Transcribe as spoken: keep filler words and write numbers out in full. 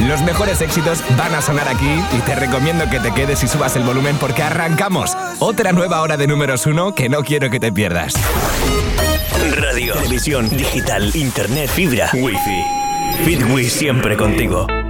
Los mejores éxitos van a sonar aquí y te recomiendo que te quedes y subas el volumen porque arrancamos. Otra nueva hora de números uno que no quiero que te pierdas. Radio, televisión, digital, internet, fibra, wifi. Fitwi siempre contigo.